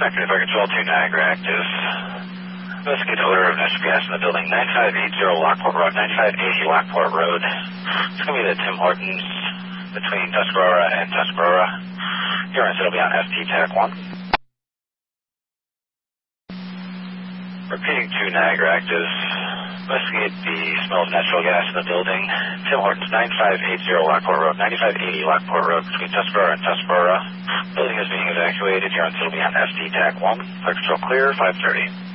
Second, Target 12-2 Niagara active. Investigate odor of natural gas in the building. 9580 Lockport Road, 9580 Lockport Road. It's going to be the Tim Hortons between Tuscarora and Tuscarora. Urine will be on FT TAC 1. Repeating 2 Niagara active. Investigate the smell of natural gas in the building. Tim Hortons, 9580 Lockport Road, 9580 Lockport Road between Tuscarora and Tuscarora. Building is being evacuated. Urine will be on FT TAC 1. Flight control clear, 530.